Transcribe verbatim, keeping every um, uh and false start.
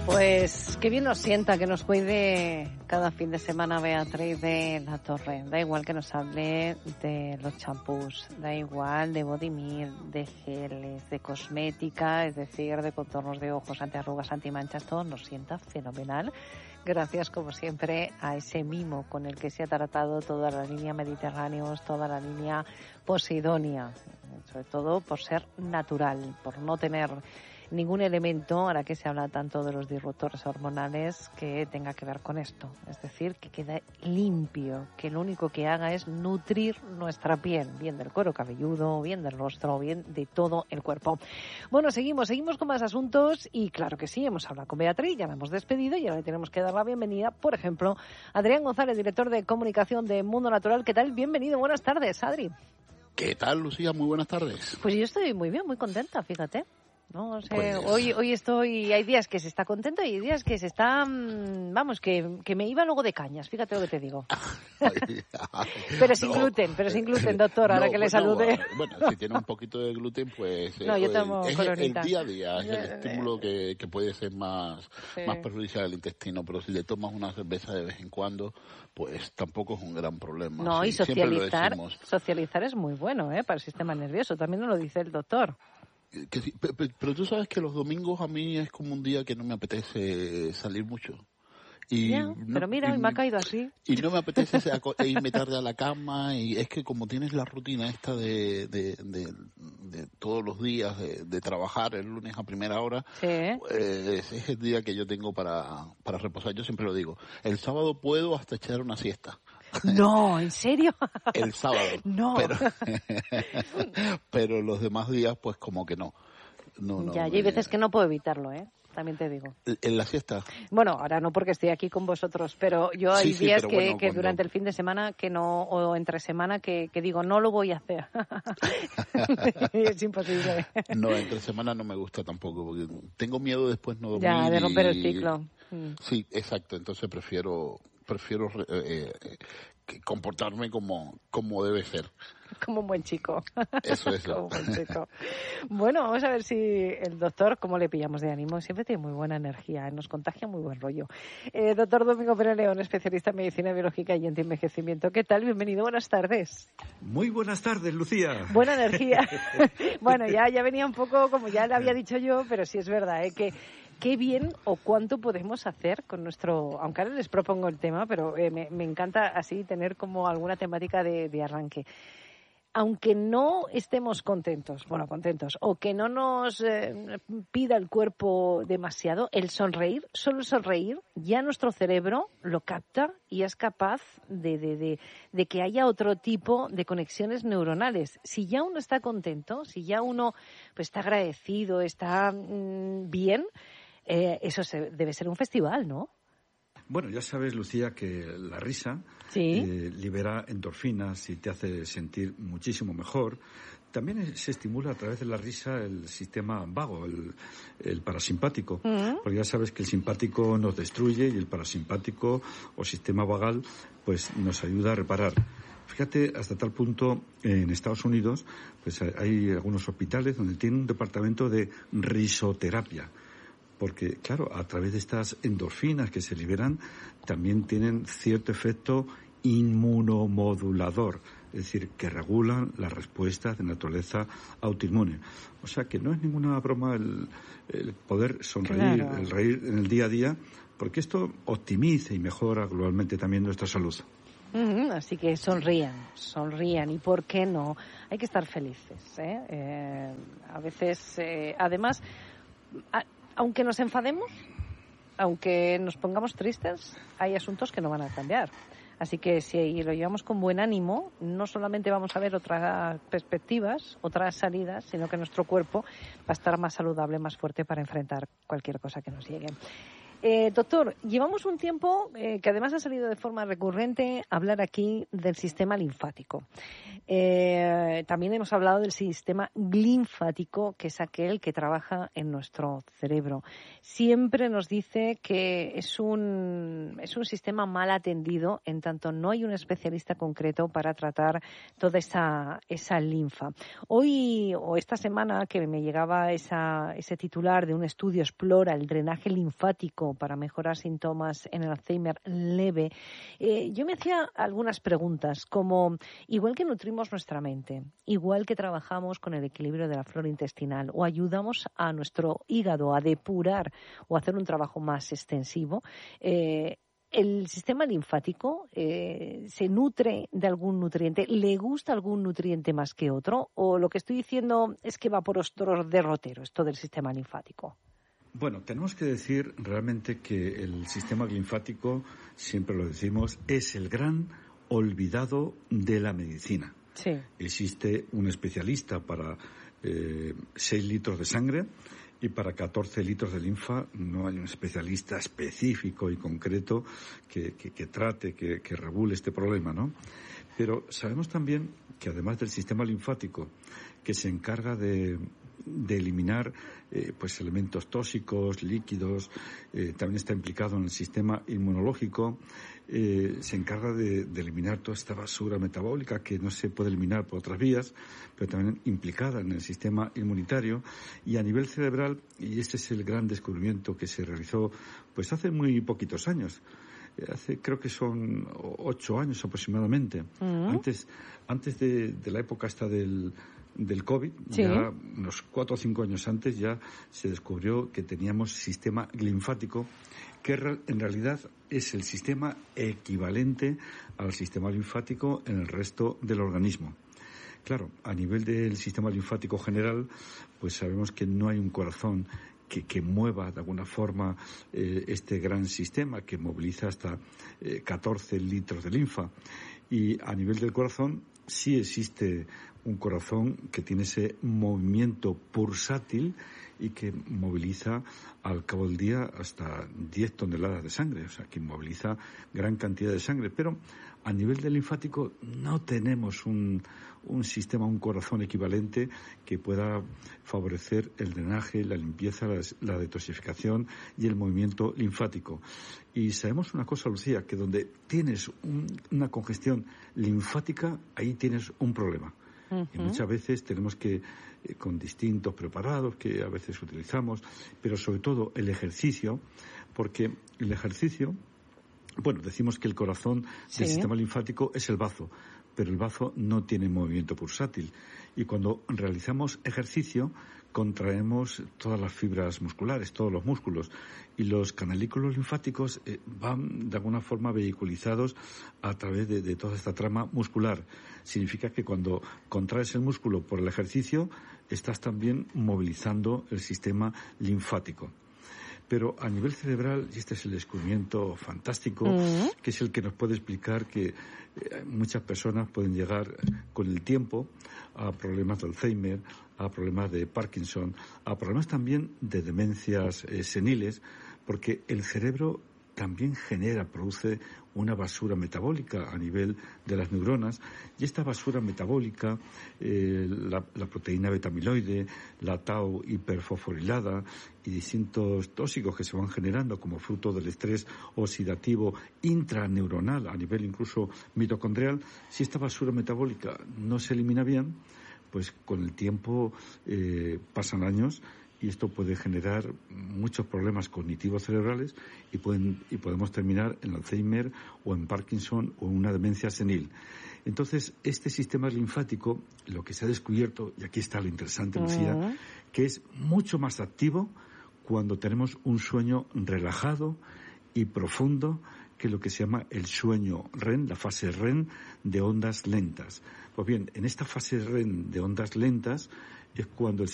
Pues qué bien nos sienta que nos cuide cada fin de semana Beatriz de la Torre. Da igual que nos hable de los champús, da igual de body milk, de geles, de cosmética, es decir, de contornos de ojos, antiarrugas, antimanchas, todo nos sienta fenomenal. Gracias, como siempre, a ese mimo con el que se ha tratado toda la línea Mediterráneos, toda la línea Posidonia, sobre todo por ser natural, por no tener ningún elemento, ahora que se habla tanto de los disruptores hormonales, que tenga que ver con esto. Es decir, que quede limpio, que lo único que haga es nutrir nuestra piel, bien del cuero cabelludo, bien del rostro, bien de todo el cuerpo. Bueno, seguimos, seguimos con más asuntos y claro que sí, hemos hablado con Beatriz, ya la hemos despedido y ahora le tenemos que dar la bienvenida, por ejemplo, a Adrián González, director de comunicación de Mundo Natural. ¿Qué tal? Bienvenido, buenas tardes, Adri. ¿Qué tal, Lucía? Muy buenas tardes. Pues yo estoy muy bien, muy contenta, fíjate. No, o sea, pues... hoy hoy estoy, hay días que se está contento y hay días que se está, vamos, que, que me iba luego de cañas, fíjate lo que te digo. Pero sin no, gluten, pero sin gluten, doctor, ahora no, que le salude. No, bueno, si tiene un poquito de gluten, pues no, yo tomo es coronita. El día a día, es el estímulo que, que puede ser más, sí. más perjudicial al intestino, pero si le tomas una cerveza de vez en cuando, pues tampoco es un gran problema. No, sí, y socializar, socializar es muy bueno, ¿eh? Para el sistema nervioso, también nos lo dice el doctor. Que sí, pero, pero tú sabes que los domingos a mí es como un día que no me apetece salir mucho. Y ya, no, pero mira, y, me ha caído así. Y no me apetece irme tarde a la cama y es que como tienes la rutina esta de, de, de, de todos los días de, de trabajar el lunes a primera hora, sí. pues es el día que yo tengo para, para reposar. Yo siempre lo digo, el sábado puedo hasta echar una siesta. No, ¿en serio? El sábado. No. Pero, pero los demás días, pues como que no. no, no ya, y hay veces que no puedo evitarlo, ¿eh? También te digo. ¿En la siesta? Bueno, ahora no porque estoy aquí con vosotros, pero yo hay sí, sí, días que, bueno, que cuando... durante el fin de semana que no o entre semana que, que digo no lo voy a hacer. Es imposible. No, entre semana no me gusta tampoco porque tengo miedo después no dormir. Ya, de romper y... el ciclo. Mm. Sí, exacto. Entonces prefiero prefiero eh, eh, comportarme como como debe ser. Como un buen chico. Eso es. Como un buen chico. Bueno, vamos a ver si el doctor, cómo le pillamos de ánimo. Siempre tiene muy buena energía, nos contagia muy buen rollo. Eh, doctor Domingo Pérez León, especialista en medicina biológica y antienvejecimiento. ¿Qué tal? Bienvenido, buenas tardes. Muy buenas tardes, Lucía. Buena energía. Bueno, ya, ya venía un poco, como ya le había dicho yo, pero sí es verdad, ¿eh? que qué bien o cuánto podemos hacer con nuestro... Aunque ahora les propongo el tema, pero eh, me, me encanta así tener como alguna temática de, de arranque. Aunque no estemos contentos, bueno, contentos, o que no nos eh, pida el cuerpo demasiado, el sonreír, solo el sonreír, ya nuestro cerebro lo capta y es capaz de, de, de, de que haya otro tipo de conexiones neuronales. Si ya uno está contento, si ya uno pues, está agradecido, está mmm, bien, eh, eso se, debe ser un festival, ¿no? Bueno, ya sabes, Lucía, que la risa ¿sí? eh, libera endorfinas y te hace sentir muchísimo mejor. También se estimula a través de la risa el sistema vago, el, el parasimpático. Uh-huh. Porque ya sabes que el simpático nos destruye y el parasimpático o sistema vagal pues nos ayuda a reparar. Fíjate, hasta tal punto, en Estados Unidos pues hay algunos hospitales donde tienen un departamento de risoterapia. Porque, claro, a través de estas endorfinas que se liberan, también tienen cierto efecto inmunomodulador, es decir, que regulan las respuestas de naturaleza autoinmune. O sea que no es ninguna broma el, el poder sonreír, claro. el reír en el día a día, porque esto optimiza y mejora globalmente también nuestra salud. Uh-huh, así que sonrían, sonrían, y por qué no, hay que estar felices, ¿eh? Eh, a veces, eh, además... A, Aunque nos enfademos, aunque nos pongamos tristes, hay asuntos que no van a cambiar. Así que si lo llevamos con buen ánimo, no solamente vamos a ver otras perspectivas, otras salidas, sino que nuestro cuerpo va a estar más saludable, más fuerte para enfrentar cualquier cosa que nos llegue. Eh, doctor, llevamos un tiempo eh, que además ha salido de forma recurrente hablar aquí del sistema linfático. Eh, también hemos hablado del sistema linfático, que es aquel que trabaja en nuestro cerebro. Siempre nos dice que es un, es un sistema mal atendido, en tanto no hay un especialista concreto para tratar toda esa, esa linfa. Hoy o esta semana que me llegaba esa, ese titular de un estudio explora el drenaje linfático para mejorar síntomas en el Alzheimer leve, eh, yo me hacía algunas preguntas, como igual que nutrimos nuestra mente, igual que trabajamos con el equilibrio de la flora intestinal o ayudamos a nuestro hígado a depurar o hacer un trabajo más extensivo, eh, ¿el sistema linfático eh, se nutre de algún nutriente? ¿Le gusta algún nutriente más que otro? ¿O lo que estoy diciendo es que va por otros derroteros esto del sistema linfático? Bueno, tenemos que decir realmente que el sistema linfático, siempre lo decimos, es el gran olvidado de la medicina. Sí. Existe un especialista para eh, seis litros de sangre y para catorce litros de linfa no hay un especialista específico y concreto que, que, que trate, que, que regule este problema, ¿no? Pero sabemos también que además del sistema linfático, que se encarga de, de eliminar eh, pues elementos tóxicos, líquidos, eh, también está implicado en el sistema inmunológico, eh, se encarga de, de eliminar toda esta basura metabólica que no se puede eliminar por otras vías, pero también implicada en el sistema inmunitario, y a nivel cerebral, y este es el gran descubrimiento que se realizó pues hace muy poquitos años. Hace, creo que son ocho años aproximadamente. Uh-huh. Antes, antes de, de la época esta del, del COVID, sí. ya unos cuatro o cinco años antes, ya se descubrió que teníamos sistema linfático, que en realidad es el sistema equivalente al sistema linfático en el resto del organismo. Claro, a nivel del sistema linfático general, pues sabemos que no hay un corazón Que, que mueva de alguna forma eh, este gran sistema que moviliza hasta eh, catorce litros de linfa. Y a nivel del corazón sí existe un corazón que tiene ese movimiento pulsátil y que moviliza al cabo del día hasta diez toneladas de sangre, o sea, que moviliza gran cantidad de sangre. Pero a nivel del linfático no tenemos un, un sistema, un corazón equivalente que pueda favorecer el drenaje, la limpieza, la, la detoxificación y el movimiento linfático. Y sabemos una cosa, Lucía, que donde tienes un, una congestión linfática, ahí tienes un problema. Uh-huh. Y muchas veces tenemos que, eh, con distintos preparados que a veces utilizamos, pero sobre todo el ejercicio, porque el ejercicio, bueno, decimos que el corazón sí. del sistema linfático es el bazo, pero el bazo no tiene movimiento pulsátil. Y cuando realizamos ejercicio, contraemos todas las fibras musculares, todos los músculos, y los canalículos linfáticos eh, van de alguna forma vehiculizados a través de, de toda esta trama muscular. Significa que cuando contraes el músculo por el ejercicio, estás también movilizando el sistema linfático. Pero a nivel cerebral, y este es el descubrimiento fantástico, uh-huh. que es el que nos puede explicar que eh, muchas personas pueden llegar con el tiempo a problemas de Alzheimer, a problemas de Parkinson, a problemas también de demencias eh, seniles, porque el cerebro también genera, produce una basura metabólica a nivel de las neuronas, y esta basura metabólica, eh, la, la proteína beta-amiloide, la tau hiperfosforilada y distintos tóxicos que se van generando como fruto del estrés oxidativo intraneuronal a nivel incluso mitocondrial, si esta basura metabólica no se elimina bien, pues con el tiempo eh, pasan años y esto puede generar muchos problemas cognitivos cerebrales y, pueden, y podemos terminar en Alzheimer o en Parkinson o en una demencia senil. Entonces, este sistema linfático, lo que se ha descubierto, y aquí está lo interesante, Lucía, uh-huh. que es mucho más activo cuando tenemos un sueño relajado y profundo, que es lo que se llama el sueño R E M, la fase R E M de ondas lentas. Pues bien, en esta fase R E M de ondas lentas es cuando el